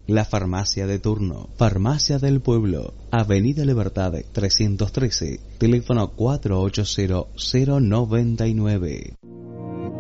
La farmacia de turno. Farmacia del Pueblo. Avenida Libertad 313. Teléfono 480-099.